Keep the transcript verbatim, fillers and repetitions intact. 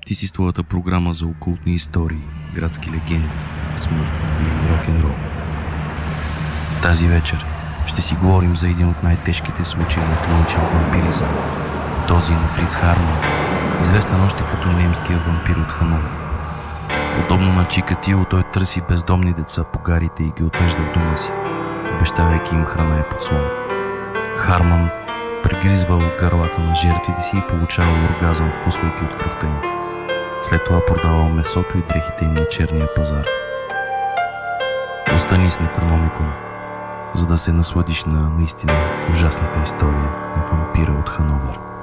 Ти си с твоята програма за окултни истории, градски легенди, смърт и рок-н-рол. Тази вечер ще си говорим за един от най-тежките случаи на клиничен вампиризъм. Този на Фриц Харман, известен още като немския вампир от Хановер. Подобно на Чикатило, той търси бездомни деца по гарите и ги отвежда в дома си, обещавайки им храна и подслон. Харман прегризвал гърлата на жертвите си и получавал оргазъм, вкусвайки от кръвта им. След това продавал месото и дрехите им на черния пазар. Остани с Некрономикон, за да се насладиш на наистина ужасната история на вампира от Хановер.